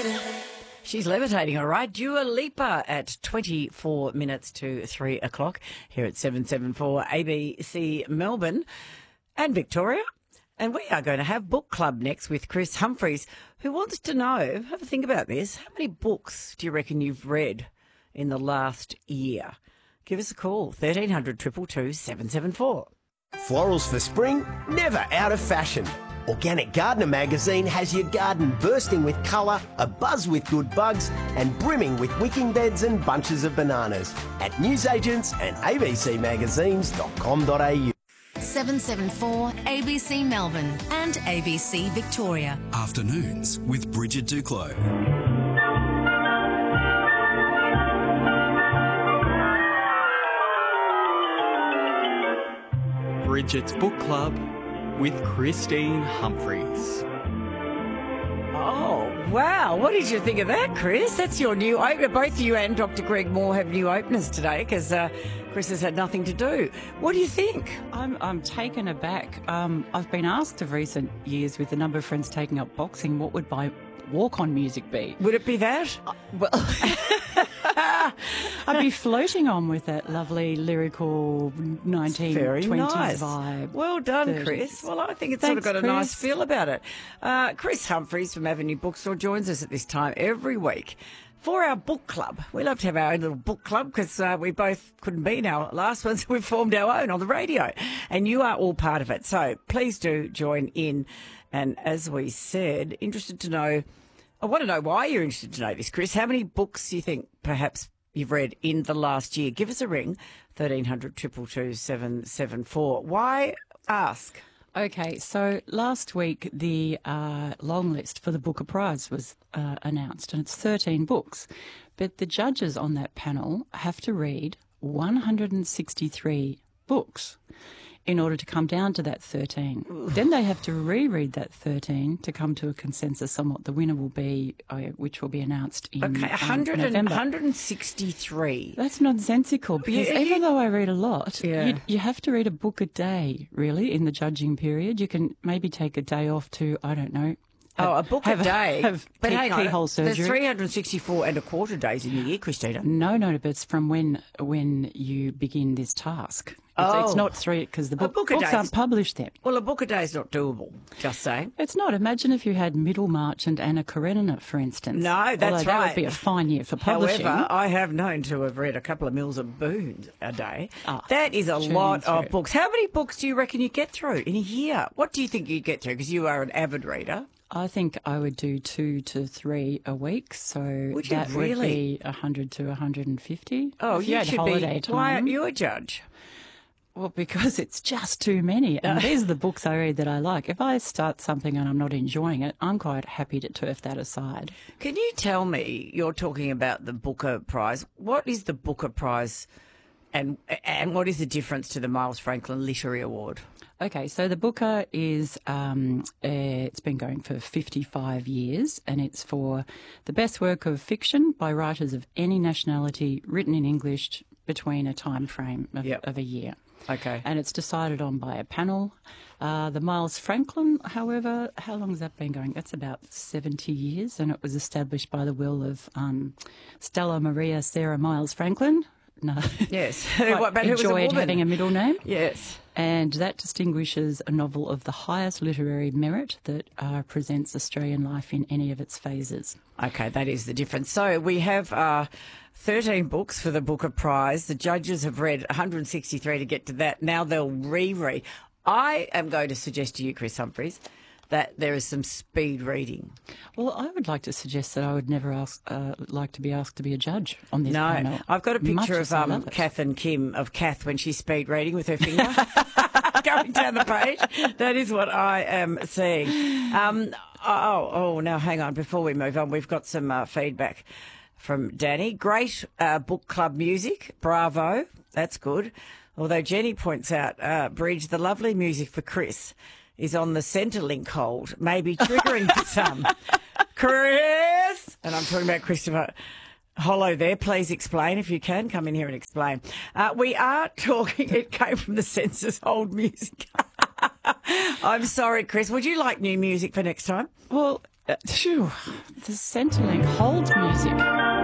She's levitating, all right. Dua Lipa at 24 minutes to 3 o'clock here at 774 ABC Melbourne and Victoria. And we are going to have book club next with Chris Humphreys, who wants to know, have a think about this, how many books do you reckon you've read in the last year? Give us a call, 1300 222 774. Florals for spring, never out of fashion. Organic Gardener magazine has your garden bursting with colour, abuzz with good bugs, and brimming with wicking beds and bunches of bananas at newsagents and abcmagazines.com.au. 774 ABC Melbourne and ABC Victoria. Afternoons with Bridget Duclos. Bridget's Book Club with Christine Humphreys. Oh, wow. What did you think of that, Chris? That's your new opener. Both you and Dr. Greg Moore have new openers today because Chris has had nothing to do. What do you think? I'm taken aback. I've been asked of recent years with a number of friends taking up boxing, what would my walk-on music be? Would it be that? Well, I'd be floating on with that lovely lyrical 1920s Very nice vibe. Well done, 30s. Chris. Well, I think it's Thanks, sort of got a nice Chris. feel about it. Chris Humphreys from Avenue Bookstore joins us at this time every week for our book club. We love to have our own little book club because we both couldn't be in our last one, so we've formed our own on the radio. And you are all part of it. So please do join in. And as we said, interested to know, I want to know why you're interested to know this, Chris. How many books you think perhaps you've read in the last year? Give us a ring, 1300 222 774. Why ask? Okay, so last week the long list for the Booker Prize was announced, and it's 13 books. But the judges on that panel have to read 163 books in order to come down to that 13. Then they have to reread that 13 to come to a consensus on what the winner will be, which will be announced in Okay, 100 and, November. 163. That's nonsensical because Yeah, even though I read a lot, Yeah. you have to read a book a day, really, in the judging period. You can maybe take a day off to, I don't know. A book a day. Have but hang on, keyhole surgery. there's 364 and a quarter days in the year, Christina. No, but it's from when you begin this task. It's not three, because the book a books day. aren't published then. Well, a book a day is not doable, just saying. It's not. Imagine if you had Middlemarch and Anna Karenina, for instance. No, that's Although that right. would be a fine year for publishing. However, I have known to have read a couple of mils of Boone a day. Ah, That is a true lot and of true. books. How many books do you reckon you get through in a year? What do you think you'd get through? Because you are an avid reader. I think I would do 2 to 3 a week, so Would you that really? would be 100 to 150. Oh, if you had should holiday be. time. Why aren't you a judge? Well, because it's just too many. And these are the books I read that I like. If I start something and I'm not enjoying it, I'm quite happy to turf that aside. Can you tell me, you're talking about the Booker Prize, what is the Booker Prize and what is the difference to the Miles Franklin Literary Award? Okay, so the Booker is, it's been going for 55 years, and it's for the best work of fiction by writers of any nationality written in English between a time frame of a year. Okay. And it's decided on by a panel. The Miles Franklin, however, how long has that been going? That's about 70 years, and it was established by the will of Stella Maria Sarah Miles Franklin. No. Yes. Quite But who was a enjoyed woman? having a middle name. Yes. And that distinguishes a novel of the highest literary merit that presents Australian life in any of its phases. Okay, that is the difference. So we have 13 books for the Booker Prize. The judges have read 163 to get to that. Now they'll reread. I am going to suggest to you, Chris Humphreys, that there is some speed reading. Well, I would like to suggest that I would never like to be asked to be a judge on this No, panel. I've got a Much picture as I love of it. Kath and Kim, of Kath when she's speed reading with her finger going down the page. That is what I am seeing. Now hang on. Before we move on, we've got some feedback from Danny. Great book club music. Bravo. That's good. Although Jenny points out, Bridge, the lovely music for Chris is on the Centrelink hold, maybe triggering for some. Chris! And I'm talking about Christopher Hollow there. Please explain if you can. Come in here and explain. We are talking, it came from the census hold music. I'm sorry, Chris. Would you like new music for next time? Well, Phew, the Centrelink hold music.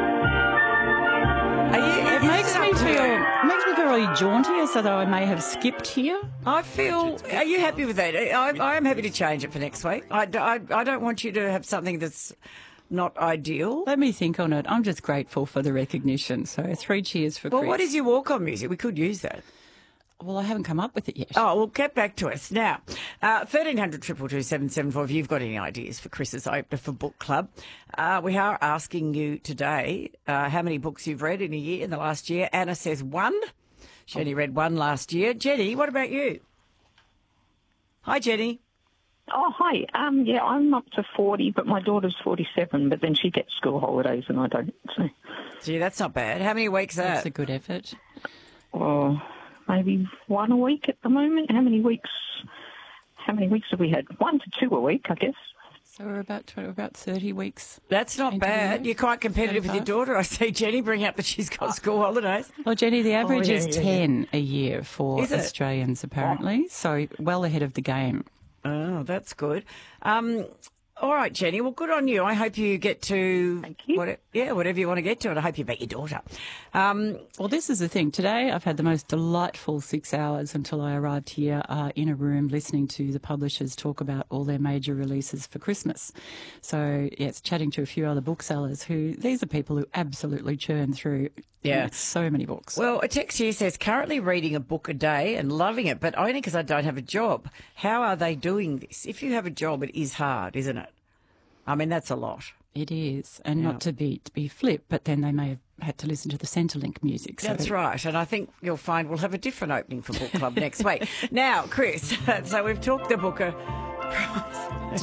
It makes me feel really jaunty, as though I may have skipped here. I feel. Are you happy with that? I am happy to change it for next week. I don't want you to have something that's not ideal. Let me think on it. I'm just grateful for the recognition. So 3 cheers for Chris. Well, what is your walk-on music? We could use that. Well, I haven't come up with it yet. Oh, well, get back to us. Now, 1300 222 774 if you've got any ideas for Chris's opener for book club. We are asking you today how many books you've read in a year, in the last year. Anna says 1. She only read 1 last year. Jenny, what about you? Hi, Jenny. Oh, hi. Yeah, I'm up to 40, but my daughter's 47, but then she gets school holidays and I don't. So. Gee, that's not bad. How many weeks is that? That's a good effort. Oh, maybe 1 a week at the moment. How many weeks have we had? 1 to 2 a week, I guess. So we're about 30 weeks. That's not bad. You're quite competitive 35. with your daughter. I see Jenny bring up that she's got school holidays. Well, Jenny, the average is yeah. 10 a year for Is it? Australians, apparently. So well ahead of the game. Oh, that's good. All right, Jenny. Well, good on you. I hope you get to Thank you. whatever you want to get to, and I hope you beat your daughter. Well, this is the thing. Today I've had the most delightful 6 hours until I arrived here in a room listening to the publishers talk about all their major releases for Christmas. So, yes, chatting to a few other booksellers these are people who absolutely churn through so many books. Well, a text here says, currently reading a book a day and loving it, but only because I don't have a job. How are they doing this? If you have a job, it is hard, isn't it? I mean, that's a lot. It is, and not to be flip, but then they may have had to listen to the Centrelink music. So. That's right, and I think you'll find we'll have a different opening for Book Club next week. Now, Chris, so we've talked the Booker Prize.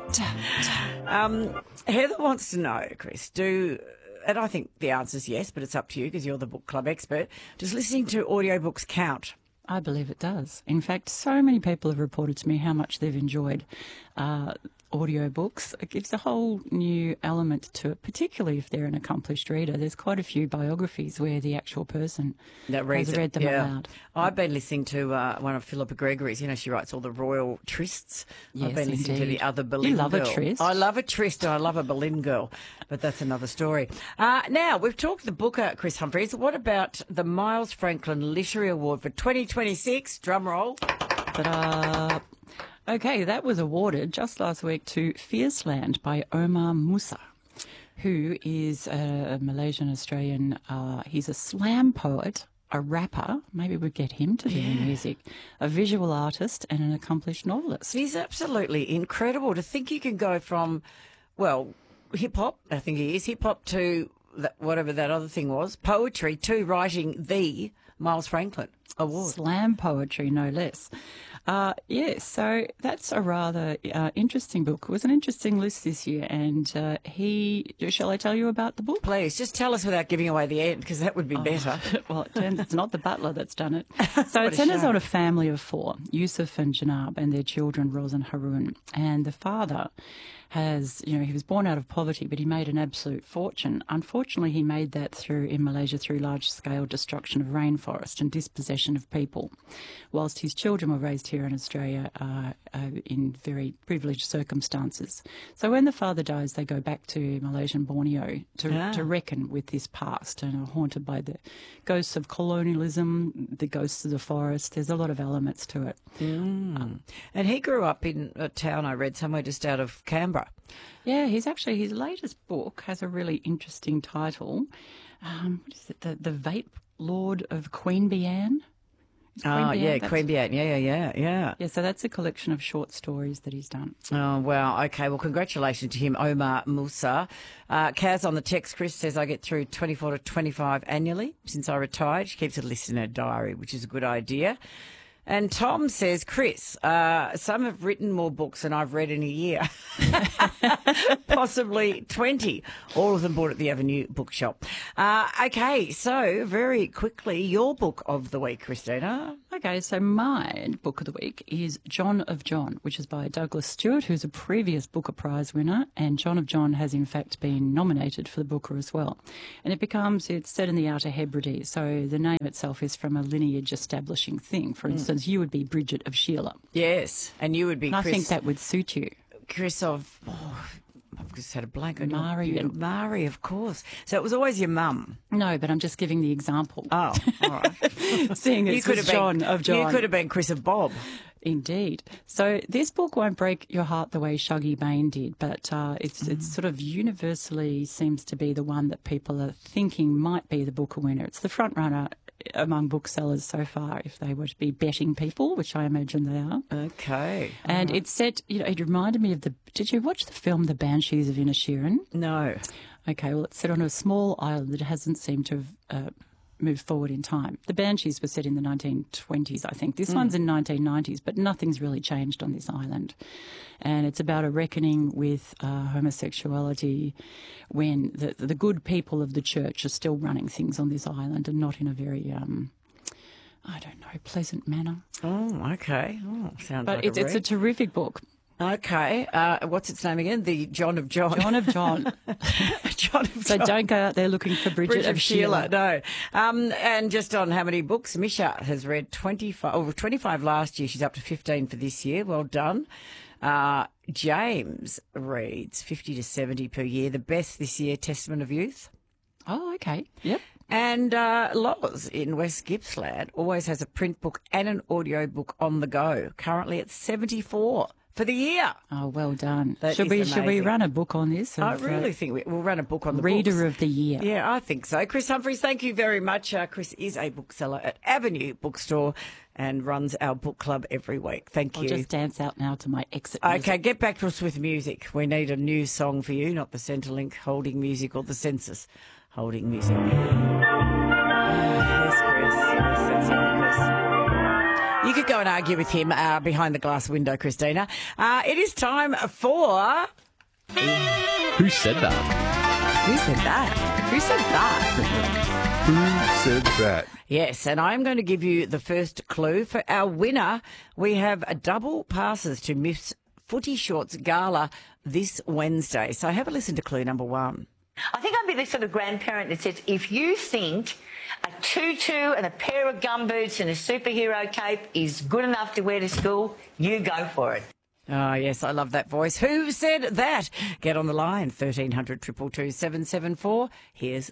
Heather wants to know, Chris, and I think the answer is yes, but it's up to you because you're the book club expert, does listening to audiobooks count? I believe it does. In fact, so many people have reported to me how much they've enjoyed audiobooks. It gives a whole new element to it, particularly if they're an accomplished reader. There's quite a few biographies where the actual person That reads has read them aloud. I've been listening to one of Philippa Gregory's. You know, she writes all the royal trysts. I've Yes, been listening to indeed. the other Boleyn You love a girl. tryst. I love a tryst and I love a Boleyn girl, but that's another story. Now, we've talked the Booker, Chris Humphries. What about the Miles Franklin Literary Award for 2026? Drum roll. Ta-da! Okay, that was awarded just last week to Fierce Land by Omar Musa, who is a Malaysian-Australian. He's a slam poet, a rapper, maybe we'd get him to do the music, a visual artist and an accomplished novelist. He's absolutely incredible to think you can go from, well, hip-hop, I think he is, hip-hop to whatever that other thing was, poetry to writing the Miles Franklin Award. Slam poetry, no less. Yes, so that's a rather interesting book. It was an interesting list this year, and shall I tell you about the book? Please, just tell us without giving away the end, because that would be better. Well, it turns it's not the butler that's done it. So What it a centres shame. on a family of 4, Yusuf and Janab, and their children, Roz and Harun. And the father he was born out of poverty, but he made an absolute fortune. Unfortunately, he made that in Malaysia through large-scale destruction of rainforest and dispossession of people, whilst his children were raised here in Australia in very privileged circumstances. So when the father dies, they go back to Malaysian Borneo to reckon with this past and are haunted by the ghosts of colonialism, the ghosts of the forest. There's a lot of elements to it. And he grew up in a town I read somewhere just out of Canberra. Yeah, his latest book has a really interesting title. What is it? The Vape Lord of Queanbeyan. Queanbeyan. Yeah. Yeah, so that's a collection of short stories that he's done. Oh, wow. Okay, well, congratulations to him, Omar Musa. Kaz on the text, Chris says, I get through 24 to 25 annually since I retired. She keeps a list in her diary, which is a good idea. And Tom says, Chris, some have written more books than I've read in a year. Possibly 20. All of them bought at the Avenue Bookshop. Okay, so very quickly, your book of the week, Christina. Okay, so my book of the week is John of John, which is by Douglas Stewart, who's a previous Booker Prize winner, and John of John has in fact been nominated for the Booker as well. And it's set in the Outer Hebrides, so the name itself is from a lineage establishing thing. For instance, you would be Bridget of Sheila. Yes, and you would be And Chris. I think that would suit you. Chris of I've just had a blank. Mari. Mari, of course. So it was always your mum. No, but I'm just giving the example. Oh, all right. Seeing as it's John of John. You could have been Chris of Bob. Indeed. So this book won't break your heart the way Shuggie Bain did, but it's sort of universally seems to be the one that people are thinking might be the Booker winner. It's the front runner among booksellers so far, if they were to be betting people, which I imagine they are. Okay. And it's set, it reminded me of did you watch the film The Banshees of Inisherin? No. Okay, well, it's set on a small island that hasn't seemed to have moved forward in time. The Banshees were set in the 1920s, I think. This one's in 1990s, but nothing's really changed on this island. And it's about a reckoning with homosexuality when the good people of the church are still running things on this island and not in a very, pleasant manner. Oh, okay. Oh, sounds but like it's a terrific book. Okay. What's its name again? The John of John. John of John. John of So John. don't go out there looking for Bridget of Sheila. No. And just on how many books, Misha has read 25 last year. She's up to 15 for this year. Well done. James reads 50 to 70 per year. The best this year, Testament of Youth. Oh, okay. Yep. And Loz in West Gippsland always has a print book and an audio book on the go. Currently at 74 for the year. Oh, well done. That Should is we amazing. run a book on this? I really think we'll run a book on the Reader books. of the Year. Yeah, I think so. Chris Humphries, thank you very much. Chris is a bookseller at Avenue Bookstore and runs our book club every week. Thank you. I'll just dance out now to my exit music. Okay, get back to us with music. We need a new song for you, not the Centrelink holding music or the Census holding music. Yes, Chris. Yes, that's it, Chris. You could go and argue with him behind the glass window, Christina. It is time for... Who said that? Who said that? Who said that? Who said that? Yes, and I'm going to give you the first clue. For our winner, we have a double passes to Miss Footy Shorts Gala this Wednesday. So have a listen to clue number one. I think I'd be the sort of grandparent that says, if you think a tutu and a pair of gumboots and a superhero cape is good enough to wear to school, you go for it. Oh, yes, I love that voice. Who said that? Get on the line, 1300 222 774. Here's